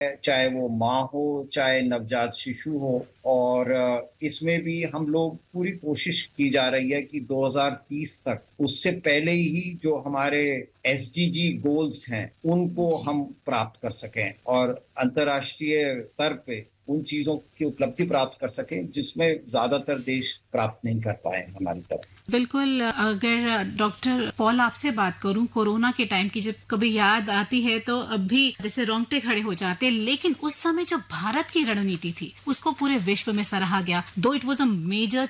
चाहे वो माँ हो, चाहे नवजात शिशु हो। और इसमें भी हम लोग पूरी कोशिश की जा रही है कि 2030 तक, उससे पहले ही जो हमारे एसडीजी गोल्स हैं उनको जी। हम प्राप्त कर सकें और अंतर्राष्ट्रीय स्तर पे उन चीजों की उपलब्धि प्राप्त कर सकें जिसमें ज्यादातर देश प्राप्त नहीं कर पाए हैं हमारी तरफ। बिल्कुल, अगर डॉक्टर पॉल आपसे बात करूं कोरोना के टाइम की, जब कभी याद आती है तो अब भी जैसे रोंगटे खड़े हो जाते हैं, लेकिन उस समय जो भारत की रणनीति थी उसको पूरे विश्व में सराहा गया। दो इट वाज अ मेजर